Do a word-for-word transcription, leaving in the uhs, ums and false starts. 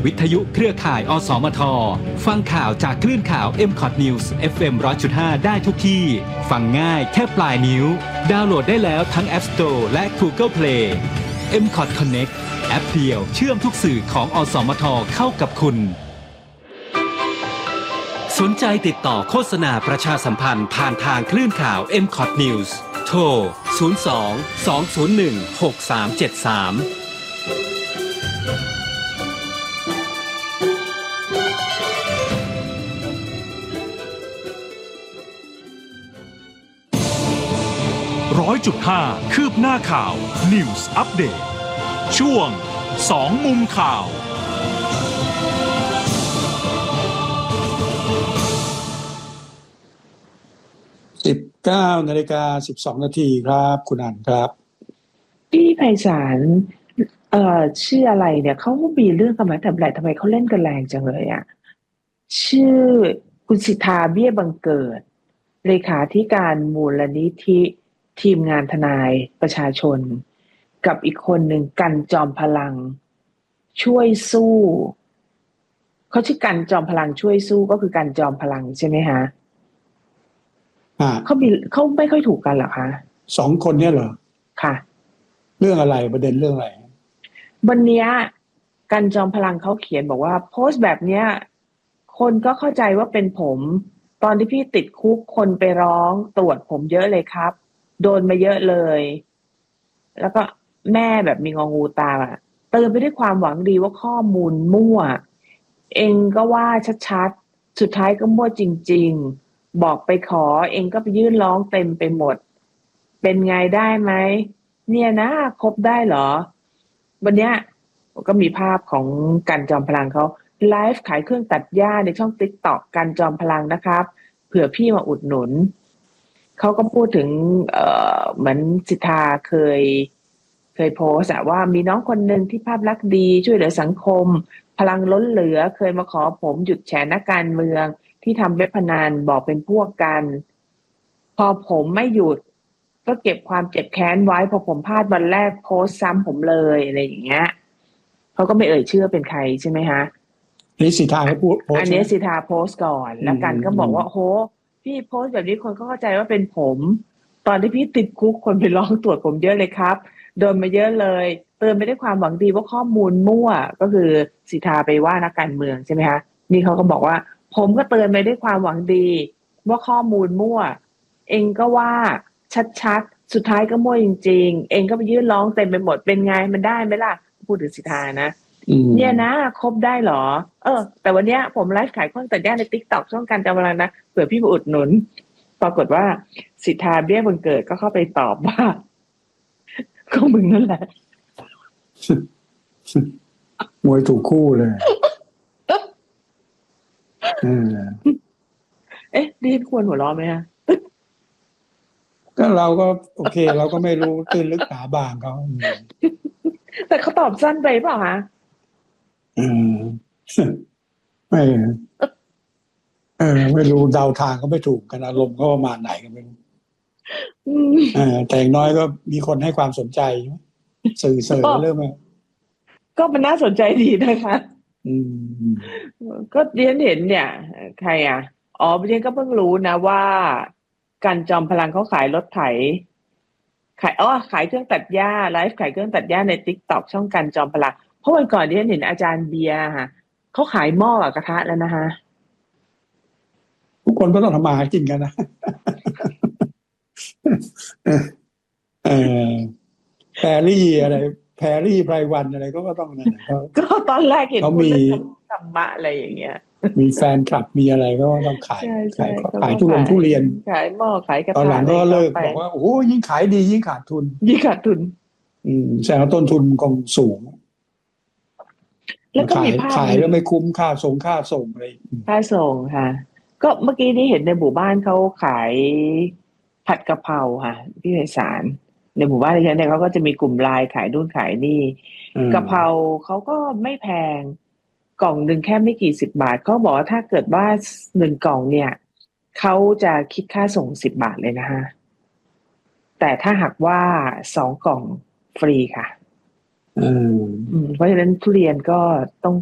วิทยุเครือข่ายอสมทฟังข่าวจากคลื่นข่าว เอ็ม คอท News เอฟ เอ็ม หนึ่งร้อยจุดห้า ได้ทุกที่ฟังง่ายแค่ปลายนิ้วดาวน์โหลดได้แล้วทั้ง App Store และ Google Play เอ็ม คอท Connect แอปเดียวเชื่อมทุกสื่อของอสมทเข้ากับคุณสนใจติดต่อโฆษณาประชาสัมพันธ์ผ่านทางคลื่นข่าว เอ็ม คอท News โทร ศูนย์ สอง สอง ศูนย์ หนึ่ง หก สาม เจ็ด สามร้อยจุดห้าคืบหน้าข่าว News Update ช่วงสองมุมข่าวสิบเก้านาฬิกาสิบสองนาทีครับคุณอั๋นครับพี่ไพศาลเอ่อชื่ออะไรเนี่ยเขาก็มีเรื่องกันมาแต่ไหนทำไมเขาเล่นกันแรงจังเลยอ่ะชื่อคุณสิทธาเบี้ยบังเกิดเลขาธิการมูลนิธิทีมงานทนายประชาชนกับอีกคนหนึ่งกันจอมพลังช่วยสู้เขาชื่อกันจอมพลังช่วยสู้ก็คือกันจอมพลังใช่ไหมฮะอ่าเขามีเขาไม่ค่อยถูกกันหรอคะสองคนเนี่ยเหรอค่ะเรื่องอะไรประเด็นเรื่องอะไรวันนี้กันจอมพลังเขาเขียนบอกว่าโพสต์แบบเนี้ยคนก็เข้าใจว่าเป็นผมตอนที่พี่ติดคุกคนไปร้องตรวจผมเยอะเลยครับโดนมาเยอะเลยแล้วก็แม่แบบมีงองูตาอ่ะเติมไปด้วยความหวังดีว่าข้อมูลมั่วเองก็ว่าชัดๆสุดท้ายก็มั่วจริงๆบอกไปขอเองก็ไปยื่นร้องเต็มไปหมดเป็นไงได้ไหมเนี่ยนะครบได้เหรอวันเนี้ยก็มีภาพของกันจอมพลังเขาไลฟ์ขายเครื่องตัดหญ้าในช่อง TikTok กันจอมพลังนะครับเผื่อพี่มาอุดหนุนเขาก็พูดถึงเอ่อเหมือนสิทธาเคยเคยโพสต์ว่ามีน้องคนหนึ่งที่ภาพลักษณ์ดีช่วยเหลือสังคมพลังล้นเหลือเคยมาขอผมหยุดแฉนักการเมืองที่ทำเว็บพนันบอกเป็นพวกกันพอผมไม่หยุดก็เก็บความเจ็บแค้นไว้พอผมพลาดวันแรกโพสต์ซ้ำผมเลยอะไรอย่างเงี้ยเขาก็ไม่เอ่ยชื่อเป็นใครใช่ไหมฮะนี่สิทธาเขาพูดอันนี้สิทธาโพสต์ก่อนแล้วกันก็บอกว่าโหพี่โพสต์แบบนี้คนก็เข้าใจว่าเป็นผมตอนที่พี่ติดคุกคนไปร้องตรวจผมเยอะเลยครับโดนมาเยอะเลยเติมไปด้วยความหวังดีว่าข้อมูลมั่วก็คือสิทธาไปว่านักการเมืองใช่ไหมคะนี่เขาก็บอกว่าผมก็เตือนไปด้วยความหวังดีว่าข้อมูลมั่วเองก็ว่าชัดๆสุดท้ายก็มั่วจริงๆเองก็ไปยื่นร้องเต็มไปหมดเป็นไงมันได้ไหมล่ะพูดถึงสิทธานะเนี่ยนะครบได้เหรอเออแต่วันเนี้ยผมไลฟ์ขายเครื่องตัดหญ้าใน TikTok ช่องการจำพลังนะเผื่อพี่มาอุดหนุนปรากฏว่าสิทธาเบี้ยบังเกิดก็เข้าไปตอบว่าก็มึงนั่นแหละมวยถูกคู่เลยเออเอ๊ะนี่ควรหัวเราะไหมฮะก็เราก็โอเคเราก็ไม่รู้ตื้นลึกหนาบางเขาแต่เขาตอบสั้นไปเปล่าคะอืมไม่เออไม่รู้เดาทางก็ไม่ถูกกันอารมณ์ก็ประมาณไหนกันไม่รู้เออแต่อย่างน้อยก็มีคนให้ความสนใจสื่อเสริมเริ่มก็มันน่าสนใจดีนะคะอืมก็เรียนเห็นเนี่ยใครอ่ะอ๋อเรียนก็เพิ่งรู้นะว่ากันจอมพลังเขาขายรถไถขายอ๋อขายเครื่องตัดหญ้าไลฟ์ขายเครื่องตัดหญ้าใน TikTok ช่องกันจอมพลังเพราะวันก่อนที่ฉันเห็นอาจารย์เบียร์ค่ะเขาขายหม้อกับกระทะแล้วนะคะทุกคนก็ต้องทำมาหากินกันนะเออแพรรี่อะไรแพรรี่ไพรวันอะไรก็ต้องนั่นก็ตอนแรกเห็นเขามีธรรมะอะไรอย่างเงี้ยมีแฟนคลับมีอะไรก็ต้องขายขายขายทุเรียนทุเรียนขายหม้อขายกระทะตอนหลังก็เลิกบอกว่าโอ้ยิ่งขายดียิ่งขาดทุนยิ่งขาดทุนอืมแสดงว่าต้นทุนคงสูงแล้วก็มีภาพขายแล้วไม่คุ้มค่าส่งค่าส่งอะไรค่าส่งค่ะก็เมื่อกี้นี้เห็นในหมู่บ้านเขาขายผัดกะเพราค่ะพี่ไพศาลในหมู่บ้านที่ฉันเนี่ยเขาก็จะมีกลุ่มไลน์ขายนู่นขายนี่กะเพราเขาก็ไม่แพงกล่องหนึ่งแค่ไม่กี่สิบบาทเขาบอกว่าถ้าเกิดว่าหนึ่งกล่องเนี่ยเขาจะคิดค่าส่งสิบบาทเลยนะฮะแต่ถ้าหากว่าสองกล่องฟรีค่ะเพราะฉะนั้นทุเรียนก็ต้อง